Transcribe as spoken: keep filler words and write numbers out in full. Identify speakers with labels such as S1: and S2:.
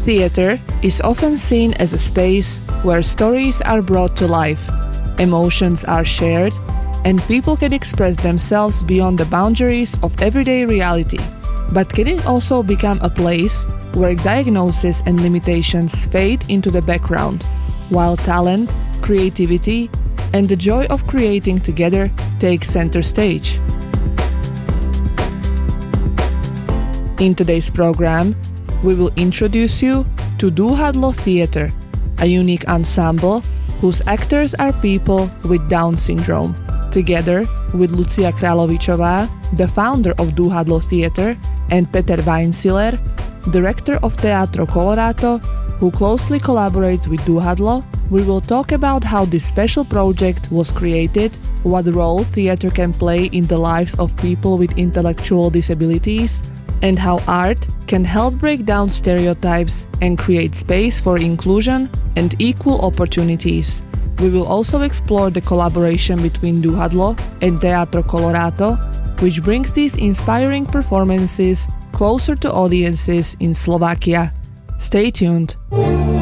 S1: Theatre is often seen as a space where stories are brought to life, emotions are shared, and people can express themselves beyond the boundaries of everyday reality. But can it also become a place where diagnoses and limitations fade into the background, while talent, creativity, and the joy of creating together take center stage? In today's program, we will introduce you to Dúhadlo Theatre, a unique ensemble whose actors are people with Down syndrome. Together with Lucia Královičová, the founder of Dúhadlo Theatre, and Peter Weinziller, director of Teatro Colorato, who closely collaborates with Dúhadlo, we will talk about how this special project was created, what role theatre can play in the lives of people with intellectual disabilities, and how art can help break down stereotypes and create space for inclusion and equal opportunities. We will also explore the collaboration between Dúhadlo and Teatro Colorato, which brings these inspiring performances closer to audiences in Slovakia. Stay tuned!